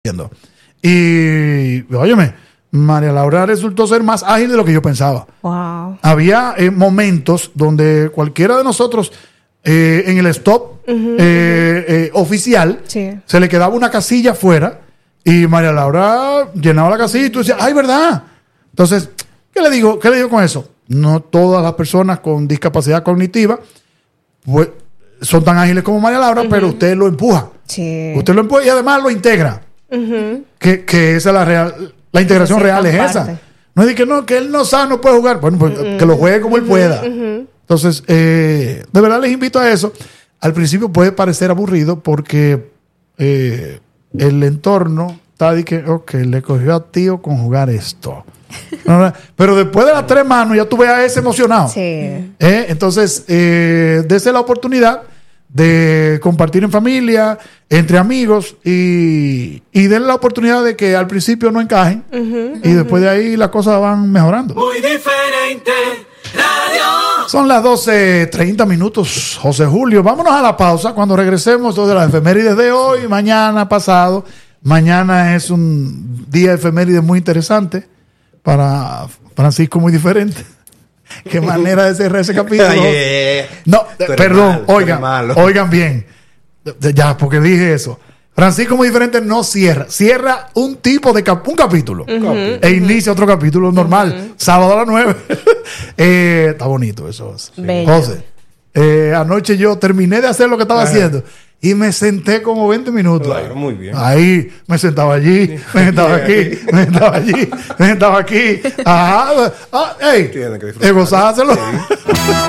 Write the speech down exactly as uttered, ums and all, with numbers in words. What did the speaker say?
Y, óyeme, María Laura resultó ser más ágil de lo que yo pensaba. Wow. Había eh, momentos donde cualquiera de nosotros eh, en el stop uh-huh, eh, uh-huh. Eh, oficial sí. se le quedaba una casilla afuera y María Laura llenaba la casilla y tú decías, ¡ay, verdad! Entonces, ¿qué le digo? ¿Qué le digo con eso? No todas las personas con discapacidad cognitiva pues, son tan ágiles como María Laura, uh-huh. pero usted lo empuja. Sí. Usted lo empuja y además lo integra. Uh-huh. Que, que esa es la real, la integración sí, real es parte. Esa. No es de que no, que él no sabe, no puede jugar. Bueno, pues uh-huh. que lo juegue como uh-huh. él pueda. Uh-huh. Entonces, eh, de verdad les invito a eso. Al principio puede parecer aburrido porque eh, el entorno está de que, ok, le cogió a tío con jugar esto. Pero después de las tres manos ya tú ves a ese emocionado. Sí. ¿Eh? Entonces, eh, dése la oportunidad de compartir en familia, entre amigos y, y denle la oportunidad de que al principio no encajen uh-huh, y uh-huh. después de ahí las cosas van mejorando. Muy diferente radio. Son las doce treinta minutos, José Julio. Vámonos a la pausa. Cuando regresemos de las efemérides de hoy, mañana, pasado. Mañana es un día de efemérides muy interesante para Francisco, muy diferente. Qué manera de cerrar ese capítulo. Oye, no, perdón, malo, oigan, oigan bien. Ya, porque dije eso. Francisco muy diferente no cierra. Cierra un tipo de cap- un capítulo uh-huh, e inicia uh-huh. otro capítulo normal. Uh-huh. Sábado a las nueve. eh, está bonito eso. Bello. José, eh, anoche yo terminé de hacer lo que estaba Ajá. haciendo y me senté como veinte minutos. Claro, muy bien. Ahí, me sentaba allí, me sentaba aquí, me sentaba allí, me sentaba aquí. Ajá. Ah, hey, Tiene que disfrutar. gozárselo. Sí.